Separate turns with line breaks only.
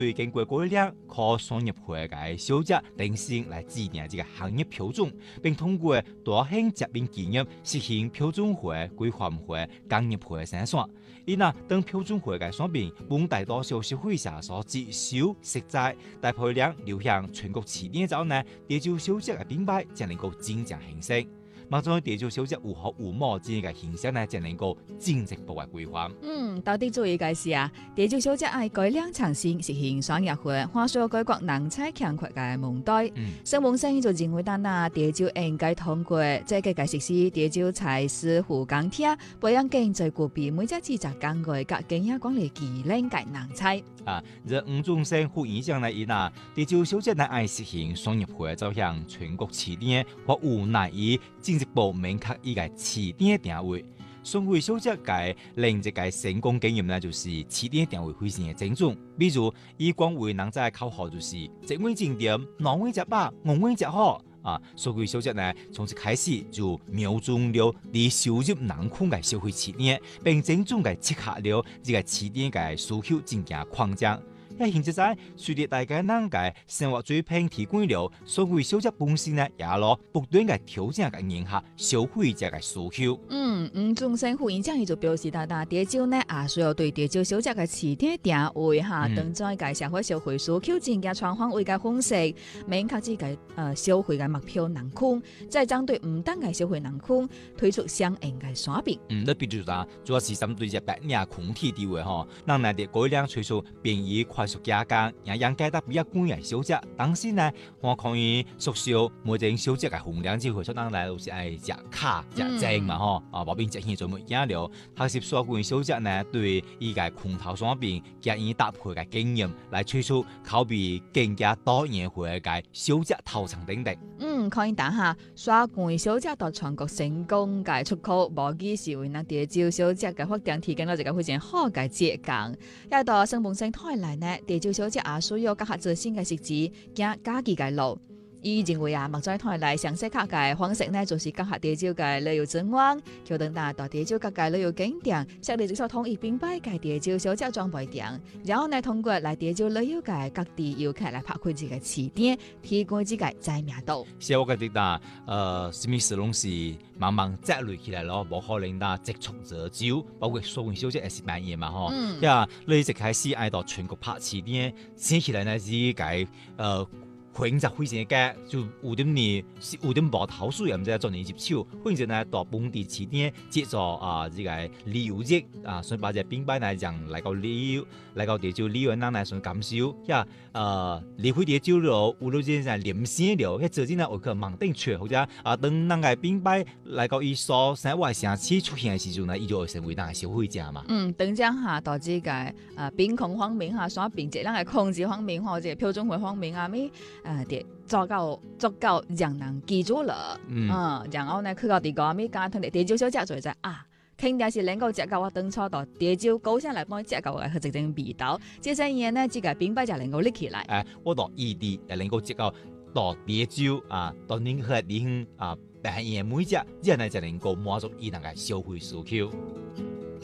會經過嗰兩靠商業會嘅小姐定性來制定這個行業標準，並通過多項疾病檢驗實行標準會、規範會、工業會嘅生產。因啊，當標準會嘅商品本大多數消費者所接受實在，大批量流向全國市場之後呢，地州小姐嘅品牌才能夠真正興盛。某種地州小姐有好有冇之嘅形象呢，才能夠進一步嘅規範。
到底注意嘅是啊，地州小姐係改良創新實行商業化，話說改國人才強國嘅門代。沈夢生就認為單啊，地州應該通過即係實施地州財師護鋼鐵，培養經濟具備每隻製造工藝及經驗管理技能嘅人才。
這吳宗生副院長呢，因啊，地州小姐呢愛實行商業化，走向全國市場，或無奈以進一步明確伊個市場定位。所謂小姐嘅另一個成功經驗呢，就是市場定位非常嘅精準。比如以廣為人知嘅口號就是一碗正點，兩碗食飽，五碗食好。所謂小姐呢，從一開始就瞄準了低收入人群嘅消費市場，並精準嘅切合了這個市場嘅需求進行擴張。現在隨着大家人嘅生活水平提高了，所謂小姐本身呢，也攞不斷嘅調整嘅迎合消費者嘅需求。
吳宗生副院長伊就表示，地州呢需要對地州小姐嘅市場定位當在嘅社會消費需求進行全方位嘅分析，明確自己消費嘅目標人群，再針對唔同嘅消費人群推出相應嘅產品。
你比如主要是針對隻白領群體地位讓人哋改良推出便宜快速加工，也讓價得比較貴嘅小姐。當時呢，我可以縮小每種小姐嘅分量，只會出當來都是愛食卡食正嘛毛病食現做乜嘢了？學習所有小姐呢，對依個空頭產品加以搭配嘅經驗，來推出口味更加多元化嘅小姐套餐等等。
可以打下刷貴小姐到全國成功嘅出口，無疑是為那地州小姐嘅發展提供咗一個非常好嘅捷徑。一到沈夢生睇來呢，地州小姐也需要結合最新嘅設置，行家己嘅路。伊認為目前睇來上適合嘅方式呢，就是結合地州嘅旅遊資源，叫等到地州各界旅遊景點，設立一所統一品牌嘅地州小姐專賣店，然後呢通過來地州旅遊嘅各地遊客來拍開自己市場，提高自己知名度。
所以我覺得什麼事攏是慢慢積累起來咯，無可能積蓄者少，包括所謂小姐也是辦嘢嘛你一開始愛到全國拍市場，寫起來呢是個混雜非常嘅，就有點無頭緒，又唔知做你接手，或者呢到本地市場接咗這個旅遊業所以把這品牌呢讓來到旅遊，來到地州旅遊人呢算感受，離開地州了，有了這連線了，迄最近呢有個網頂出，或者當人個品牌來到伊所生活城市出現嘅時候呢，伊就會成為人個消費者嘛。
等陣下到這個品控方面所並且人個控制方面或者標準化方面做夠讓人記住了。然後呢去到地個咩家庭地州小姐做就肯定是能夠食到我當初到地州高聲來幫你食到嘅這種味道。這些嘢呢，這個品牌就能夠立起來。
我到異地也能夠食到地州到任何地方辦嘢每隻，然後就能夠滿足伊人個消費需求。